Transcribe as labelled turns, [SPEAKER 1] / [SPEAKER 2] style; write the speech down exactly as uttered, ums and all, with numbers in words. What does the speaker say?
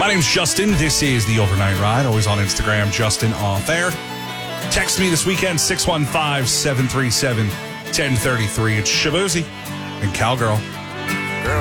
[SPEAKER 1] My name's Justin. This is the Overnight Ride. Always on Instagram, Justin Off Air. Text me this weekend, six one five, seven three seven, one zero three three. It's Shabuzi and Cowgirl.